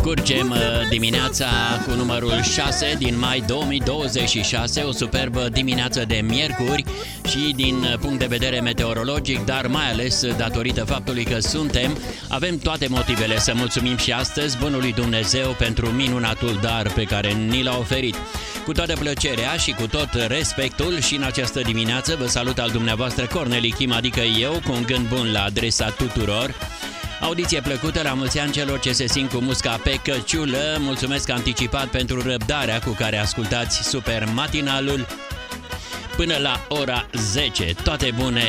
Curgem dimineața cu numărul 6 din mai 2026, o superbă dimineață de miercuri și din punct de vedere meteorologic, dar mai ales datorită faptului că avem toate motivele să mulțumim și astăzi Bunului Dumnezeu pentru minunatul dar pe care ni l-a oferit. Cu toată plăcerea și cu tot respectul și în această dimineață vă salut al dumneavoastră Corneli Kim, adică eu, cu un gând bun la adresa tuturor. Audiție plăcută, la mulți ani celor ce se simt cu musca pe căciulă. Mulțumesc anticipat pentru răbdarea cu care ascultați super matinalul până la ora 10. Toate bune